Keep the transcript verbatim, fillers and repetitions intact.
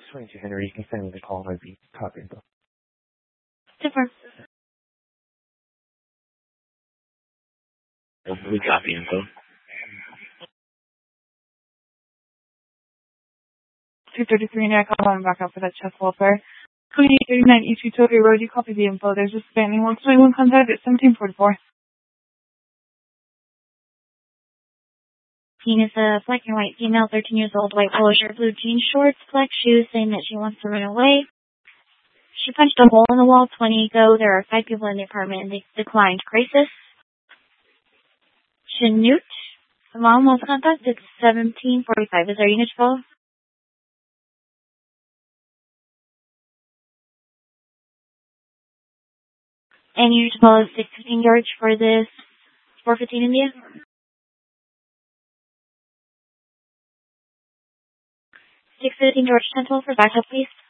twenty-two Henry. You can send me the call I D copy info. Super. We copy info. two thirty-three and I call on back up for that chest welfare. twenty-eight thirty-nine East Utopia Road, you copy the info. There's a standing one twenty-one contact at seventeen forty-four. Teen is a black and white female, thirteen years old, white polo shirt, blue jean shorts, black shoes, saying that she wants to run away. She punched a hole in the wall, twenty ago. There are five people in the apartment and they declined crisis. Chanute, the mom was contacted at seventeen forty-five. Is our unit full? And unit full is six fifteen George for this four fifteen India. six fifteen George, ten twelve for backup, please.